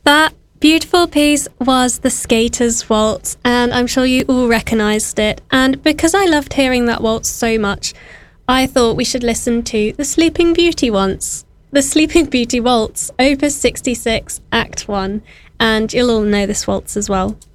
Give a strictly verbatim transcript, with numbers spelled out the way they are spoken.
That beautiful piece was The Skater's Waltz, and I'm sure you all recognised it. And because I loved hearing that waltz so much, I thought we should listen to The Sleeping Beauty once. The Sleeping Beauty Waltz, Opus sixty-six, Act one, and you'll all know this waltz as well.